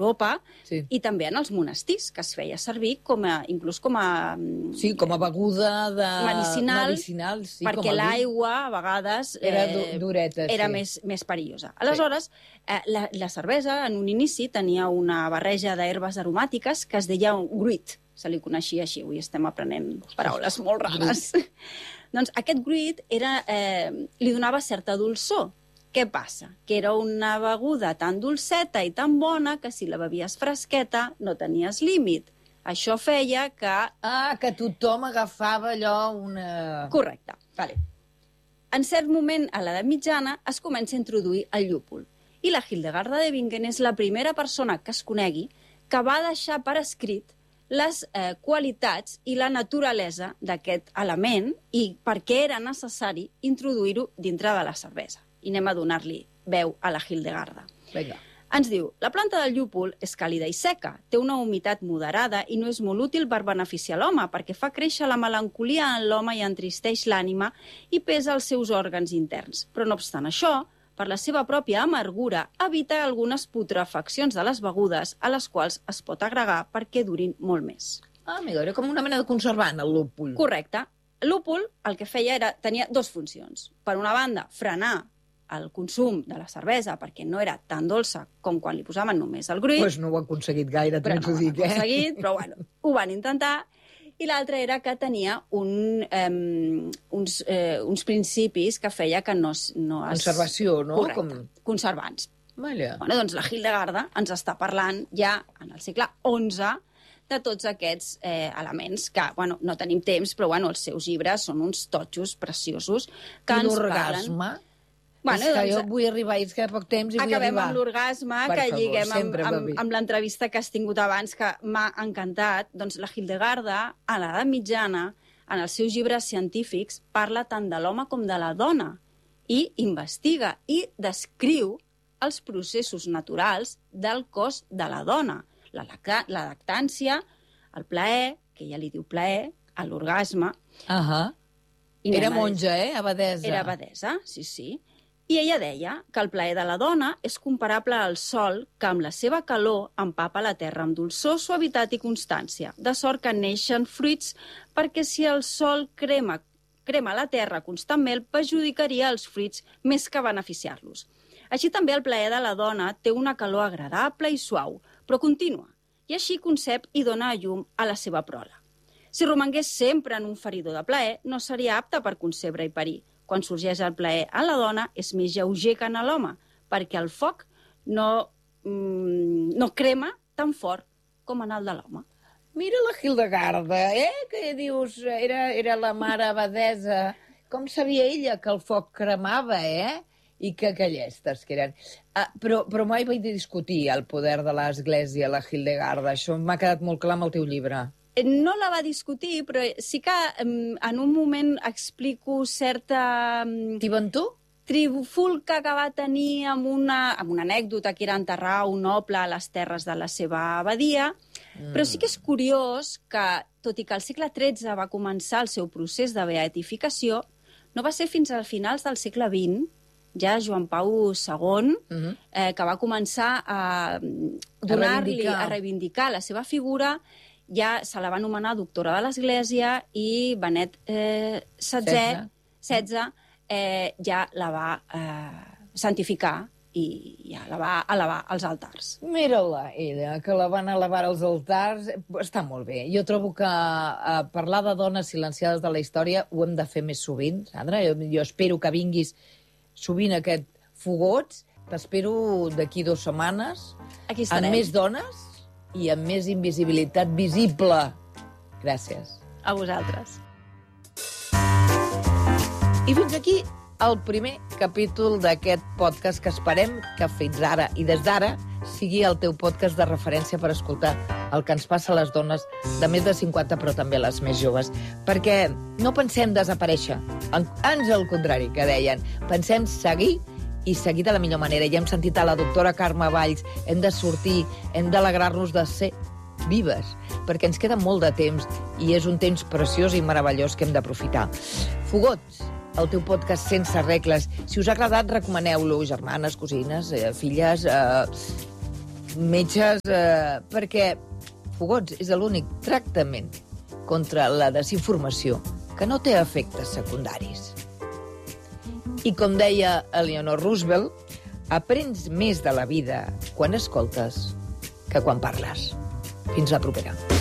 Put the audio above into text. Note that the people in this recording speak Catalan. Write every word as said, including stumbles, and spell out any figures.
Europa, sí. i també en els monestirs, que es feia servir com a, inclús com a... Sí, com a beguda de... medicinal, medicinal sí, perquè l'aigua, a vegades... Era eh, dureta, Era sí. més, més perillosa. Aleshores, eh, la, la cervesa, en un inici, tenia una barreja d'herbes aromàtiques que es deia un gruit. Se li coneixia així. Avui estem aprenent paraules molt rares. Doncs aquest gruit era, eh, li donava certa dolçor. Què passa? Que era una beguda tan dolceta i tan bona que si la bevies fresqueta no tenies límit. Això feia que... Ah, que tothom agafava allò una... Correcte. Vale. En cert moment, a l'edat mitjana, es comença a introduir el llúpol. I la Hildegarda de Bingen és la primera persona que es conegui que va deixar per escrit les eh, qualitats i la naturalesa d'aquest element i per què era necessari introduir-ho dintre de la cervesa. I anem a donar-li veu a la Hildegarda. Vinga. Ens diu, la planta del llúpol és càlida i seca, té una humitat moderada i no és molt útil per beneficiar l'home perquè fa créixer la melancolia en l'home i entristeix l'ànima i pesa els seus òrgans interns. Però no obstant això, per la seva pròpia amargura, evita algunes putrefaccions de les begudes a les quals es pot agregar perquè durin molt més. Ah, amiga, era com una mena de conservant, el lúpul. Correcte. El lúpul el que feia era tenia dues funcions. Per una banda, frenar el consum de la cervesa perquè no era tan dolça com quan li posaven només el gruit. Doncs pues no ho ha aconseguit gaire, però t'ho no dic, ho han eh? aconseguit, però bueno, ho van intentar. I l'altre era que tenia un, um, uns, eh, uns principis que feia que no, no es... Conservació, no? Correcte, Com... conservants. Vale. Bueno, doncs la Hildegarda ens està parlant ja en el segle onze de tots aquests eh, elements que, bueno, no tenim temps, però bueno, els seus llibres són uns totxos preciosos que I ens l'orgasme? parlen... Bueno, és que doncs, jo vull arribar, és que poc temps i vull acabem arribar. amb l'orgasme, Per que favor, lliguem amb, sempre va amb, bé. amb l'entrevista que has tingut abans, que m'ha encantat. Doncs la Hildegarda, a l'edat mitjana, en els seus llibres científics, parla tant de l'home com de la dona i investiga i descriu els processos naturals del cos de la dona. La, lacta, la lactància, el plaer, que ella li diu plaer, l'orgasme... Uh-huh. Era monja, eh? Abadesa. Era abadesa, sí, sí. I ella deia que el plaer de la dona és comparable al sol que amb la seva calor empapa la terra amb dolçor, suavitat i constància, de sort que neixen fruits perquè si el sol crema, crema la terra constantment perjudicaria els fruits més que beneficiar-los. Així també el plaer de la dona té una calor agradable i suau, però contínua, i així concep i dona a llum a la seva prole. Si romangués sempre en un feridor de plaer, no seria apte per concebre i parir. Quan sorgeix el plaer en la dona, és més lleuger que en l'home, perquè el foc no, mm, no crema tan fort com en el de l'home. Mira la Hildegarda, eh? Que dius, era, era la mare abadesa. Com sabia ella que el foc cremava, eh? I que callestes que eren. Ah, però, però mai vaig discutir el poder de l'Església, la Hildegarda. Això m'ha quedat molt clar amb el teu llibre. No la va discutir, però sí que um, en un moment explico certa... Um, Tibantú? Trifulca que va tenir amb una, amb una anècdota que era enterrar un noble a les terres de la seva abadia, mm. però sí que és curiós que, tot i que al segle tretze va començar el seu procés de beatificació, no va ser fins als finals del segle vint, ja Joan Pau segon, mm-hmm. eh, que va començar a donar-li, a reivindicar la seva figura. Ja se la va anomenar doctora de l'Església i Benet eh, setzè, setze, eh, ja la va eh, santificar i ja la va elevar als altars. Mira-la, ella, que la van elevar als altars. Està molt bé. Jo trobo que eh, parlar de dones silenciades de la història ho hem de fer més sovint, Sandra. Jo, jo espero que vinguis sovint a aquest Fogots. T'espero d'aquí dues setmanes. Aquí estarem. Amb més dones i amb més invisibilitat visible. Gràcies. A vosaltres. I fins aquí el primer capítol d'aquest podcast que esperem que fins ara i des d'ara sigui el teu podcast de referència per escoltar el que ens passa a les dones de més de cinquanta, però també a les més joves. Perquè no pensem desaparèixer, ans al contrari, que deien. Pensem seguir i seguir de la millor manera. Ja hem sentit a la doctora Carme Valls, hem de sortir, hem d'alegrar-nos de ser vives, perquè ens queda molt de temps i és un temps preciós i meravellós que hem d'aprofitar. Fogots, el teu podcast sense regles. Si us ha agradat, recomaneu-lo, germanes, cosines, eh, filles... Eh, metges, eh, perquè Fogots és l'únic tractament contra la desinformació que no té efectes secundaris. I com deia Eleanor Roosevelt, aprens més de la vida quan escoltes que quan parles. Fins la propera.